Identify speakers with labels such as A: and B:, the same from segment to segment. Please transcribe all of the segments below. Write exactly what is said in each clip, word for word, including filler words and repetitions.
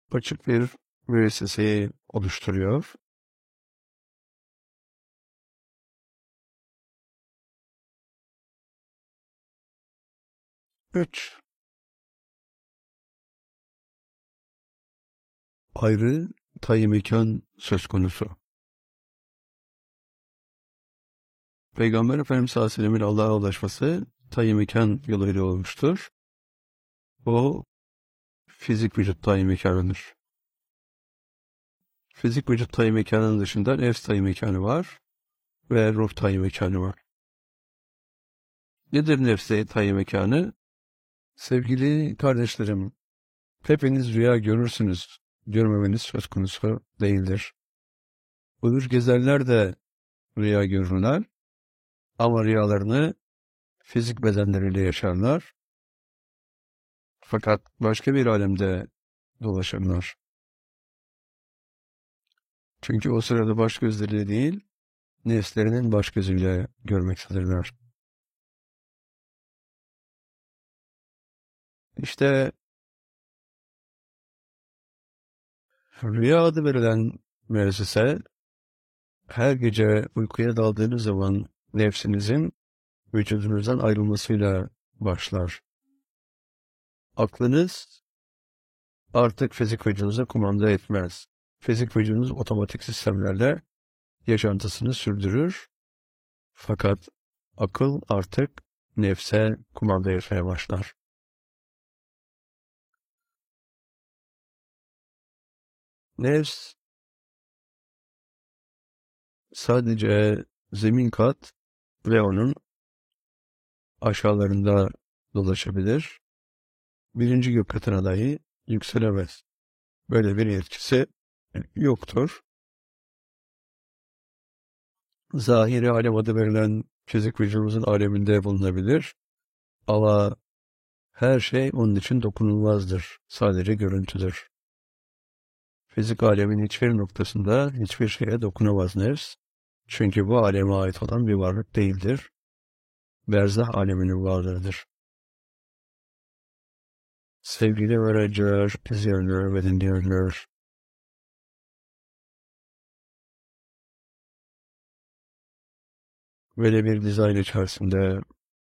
A: Açık bir müesseseye oluşturuyor. Üç, ayrı tayin mekan söz konusu. Peygamber Efendimiz sallallahu aleyhi ve sellem'in Allah'a ulaşması tayin mekan yoluyla olmuştur. O fizik vücut tayin mekanıdır. Fizik vücut tayin mekanının dışında nefs tayin mekanı var ve ruh tayin mekanı var. Nedir nefs tayin mekanı? Sevgili kardeşlerim, hepiniz rüya görürsünüz. Görmemeniz söz konusu değildir. Uyur gezerler de rüya görürler ama rüyalarını fizik bedenleriyle yaşarlar. Fakat başka bir alemde dolaşırlar. Çünkü o sırada baş gözleriyle değil, nefslerinin baş gözüyle görmektedirler. İşte rüya adı verilen müessese, her gece uykuya daldığınız zaman nefsinizin vücudunuzdan ayrılmasıyla başlar. Aklınız artık fizik vücudunuza kumanda etmez. Fizik vücudunuz otomatik sistemlerle yaşantısını sürdürür. Fakat akıl artık nefse kumanda etmeye başlar. Nefs sadece zemin kat ve onun aşağılarında dolaşabilir. Birinci gök katına dahi yükselemez. Böyle bir etkisi yoktur. Zahiri alem adı verilen fizik vücudumuzun aleminde bulunabilir. Ama her şey onun için dokunulmazdır. Sadece görüntüdür. Fizik alemin hiçbir noktasında hiçbir şeye dokunamaz nefs. Çünkü bu aleme ait olan bir varlık değildir. Berzah aleminin varlığıdır. Sevgili öğrenciler, izleyenler ve dinleyenler, böyle bir dizayn içerisinde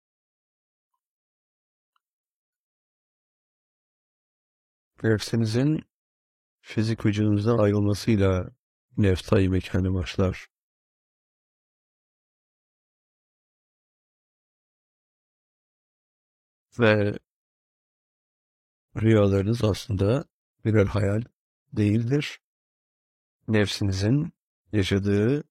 A: nefsinizin fizik vücudunuzdan ayrılmasıyla nefs-i mekanı başlar. Ve rüyalarınız aslında birer hayal değildir. Nefsinizin yaşadığı